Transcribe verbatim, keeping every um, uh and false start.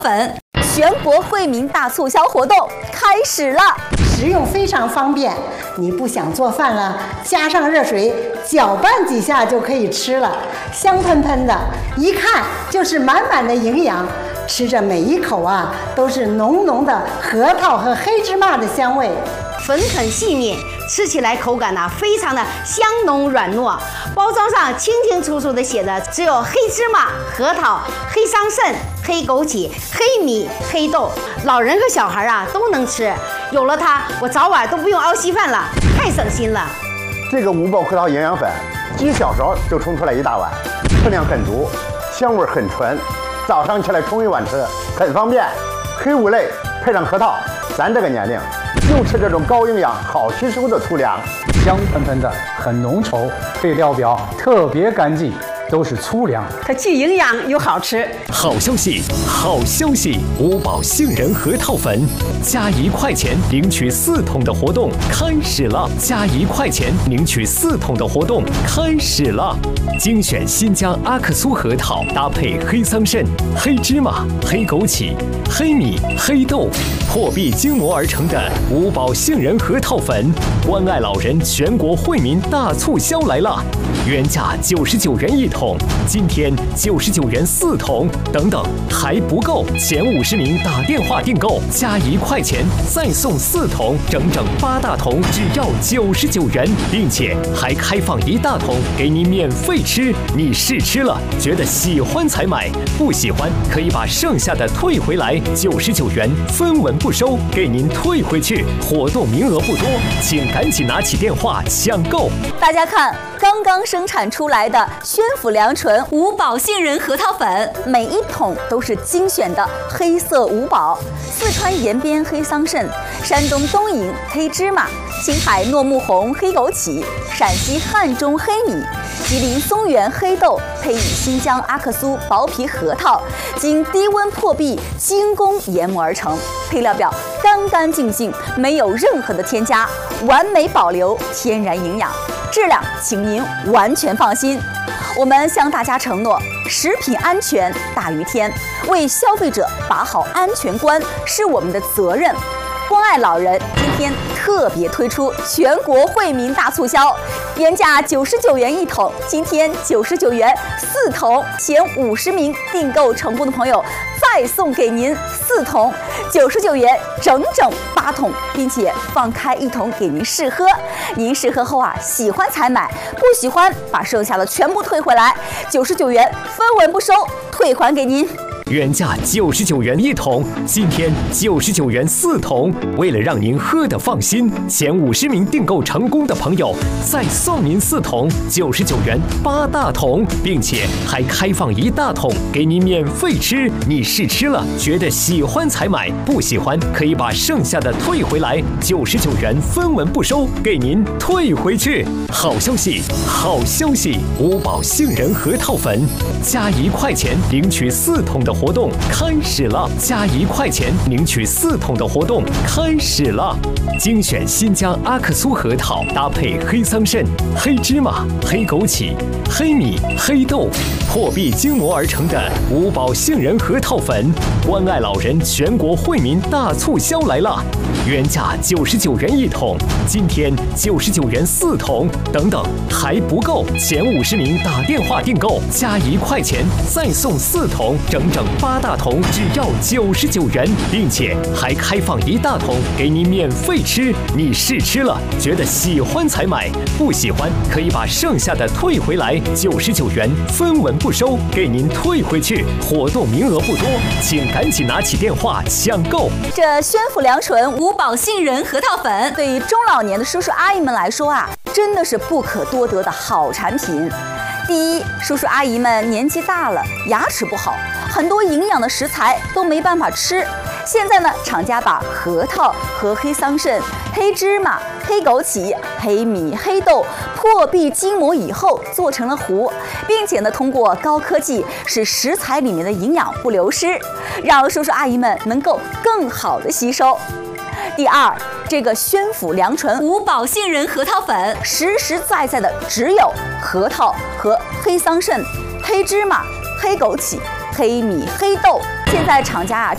粉全国惠民大促销活动开始了， 食用非常方便。你不想做饭了，加上热水搅拌几下就可以吃了，香喷喷的，一看就是满满的营养。吃着每一口啊，都是浓浓的核桃和黑芝麻的香味。 粉很细腻，吃起来口感呢、啊、非常的香浓软糯。包装上清清楚楚的写着，只有黑芝麻、核桃、黑桑葚、黑枸杞、黑米、黑豆，老人和小孩啊都能吃。有了它，我早晚都不用熬稀饭了，太省心了。 这个五宝核桃营养粉，几小勺就冲出来一大碗，分量很足，香味很纯。早上起来冲一碗吃，很方便。黑五类配上核桃，咱这个年龄就吃这种高营养、好吸收的粗粮， 香喷喷的，很浓稠，配料表特别干净，都是粗粮， 它既营养又好吃。 好消息，好消息！五宝杏仁核桃粉加一块钱领取四桶的活动开始了，加一块钱领取四桶的活动开始了。精选新疆阿克苏核桃，搭配黑桑葚、黑芝麻、黑枸杞、黑米、黑豆，破壁精磨而成的五宝杏仁核桃粉，关爱老人全国惠民大促销来了！原价九十九元一桶，今天九十九元四桶，等等还不够，前五十名打电话订购加一块钱再送四桶，整整八大桶只要九十九元，并且还开放一大桶给你免费吃。你试吃了觉得喜欢才买，不喜欢可以把剩下的退回来，九十九元分文不收，给您退回去。活动名额不多，请赶紧拿起电话抢购。 大家看，刚刚生产出来的宣府良醇五宝杏仁核桃粉，每一桶都是精选的黑色五宝：四川延边黑桑葚、山东东营黑芝麻、青海糯木红黑枸杞、陕西汉中黑米、吉林松原黑豆，配以新疆阿克苏薄皮核桃，经低温破壁精工研磨而成。配料表干干净净，没有任何的添加，完美保留天然营养，质量请您完全放心。我们向大家承诺，食品安全大于天，为消费者把好安全关是我们的责任。关爱老人今天特别推出全国惠民大促销，原价九十九元一桶，今天九十九元四桶，前五十名订购成功的朋友再送给您四桶，九十九元整整八桶，并且放开一桶给您试喝。您试喝后啊，喜欢才买，不喜欢把剩下的全部退回来，九十九元分文不收，退还给您。 原价九十九元一桶，今天九十九元四桶。为了让您喝得放心，前五十名订购成功的朋友再送您四桶，九十九元八大桶，并且还开放一大桶给您免费吃。你试吃了觉得喜欢才买，不喜欢可以把剩下的退回来，九十九元分文不收，给您退回去。好消息，好消息！五宝杏仁核桃粉加一块钱领取四桶的活动开始了，加一块钱领取四桶的活动开始了。精选新疆阿克苏核桃，搭配黑桑葚、黑芝麻、黑枸杞、黑米、黑豆，破壁精磨而成的五宝杏仁核桃粉，关爱老人全国惠民大促销来了！原价九十九元一桶，今天九十九元四桶，等等还不够，前五十名打电话订购加一块钱再送四桶，整整八大桶只要九十九元，并且还开放一大桶给你免费吃。你试吃了觉得喜欢才买，不喜欢可以把剩下的退回来，九十九元分文不收，给您退回去。活动名额不多，请赶紧拿起电话抢购。 这宣府良醇五宝杏仁核桃粉，对于中老年的叔叔阿姨们来说啊，真的是不可多得的好产品。第一，叔叔阿姨们年纪大了，牙齿不好，很多营养的食材都没办法吃。现在呢，厂家把核桃和黑桑葚、黑芝麻、黑枸杞、黑米、黑豆破壁精磨以后做成了糊，并且呢，通过高科技使食材里面的营养不流失，让叔叔阿姨们能够更好的吸收。第二，这个宣府良醇五宝杏仁核桃粉，实实在在的只有核桃和黑桑葚、黑芝麻、黑枸杞、黑米、黑豆。现在厂家啊